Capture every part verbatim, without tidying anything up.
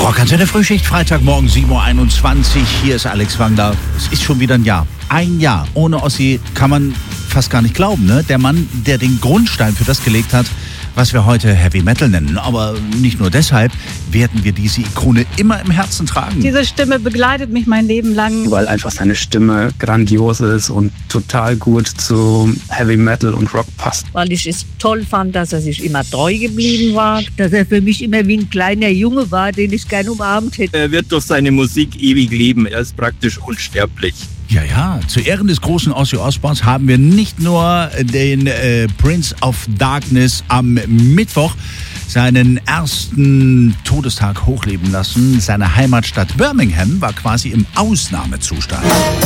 Rockantenne Frühschicht, Freitagmorgen sieben Uhr einundzwanzig. Hier ist Alex Wangler. Es ist schon wieder ein Jahr. Ein Jahr ohne Ossi kann man fast gar nicht glauben, ne? Der Mann, der den Grundstein für das gelegt hat, was wir heute Heavy Metal nennen. Aber nicht nur deshalb werden wir diese Ikone immer im Herzen tragen. Diese Stimme begleitet mich mein Leben lang. Weil einfach seine Stimme grandios ist und total gut zu Heavy Metal und Rock passt. Weil ich es toll fand, dass er sich immer treu geblieben war. Dass er für mich immer wie ein kleiner Junge war, den ich gerne umarmt hätte. Er wird durch seine Musik ewig leben. Er ist praktisch unsterblich. Ja, ja, zu Ehren des großen Ozzy Osbournes haben wir nicht nur den äh, Prince of Darkness am Mittwoch seinen ersten Todestag hochleben lassen. Seine Heimatstadt Birmingham war quasi im Ausnahmezustand.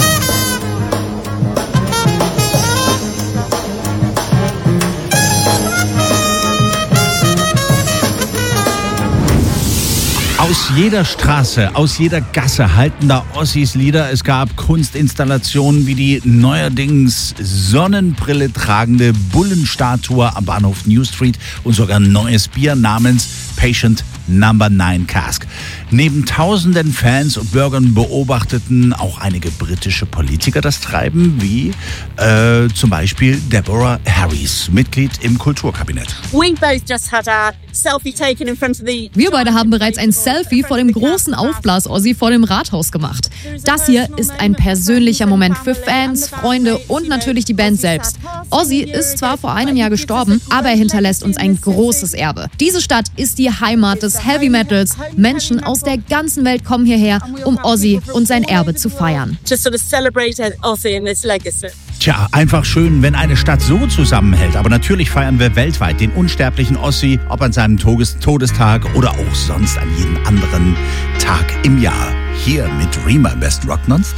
Aus jeder Straße, aus jeder Gasse halten da Ozzys Lieder. Es gab Kunstinstallationen wie die neuerdings Sonnenbrille tragende Bullenstatue am Bahnhof New Street und sogar ein neues Bier namens Patient Number neun Cask. Neben tausenden Fans und Bürgern beobachteten auch einige britische Politiker das Treiben, wie äh, zum Beispiel Deborah Harris, Mitglied im Kulturkabinett. We both just had our selfie taken in front of the... Wir beide haben bereits ein Selfie vor dem großen Aufblas-Ozzy vor dem Rathaus gemacht. Das hier ist ein persönlicher Moment für Fans, Freunde und natürlich die Band selbst. Ozzy ist zwar vor einem Jahr gestorben, aber er hinterlässt uns ein großes Erbe. Diese Stadt ist die Heimat des Heavy Metals. Menschen aus der ganzen Welt kommen hierher, um Ozzy und sein Erbe zu feiern. Just sort of celebrate Ozzy and his legacy. Tja, einfach schön, wenn eine Stadt so zusammenhält. Aber natürlich feiern wir weltweit den unsterblichen Ozzy, ob an seinem Todes- Todestag oder auch sonst an jedem anderen Tag im Jahr. Hier mit Rema Best Rock Nonstop.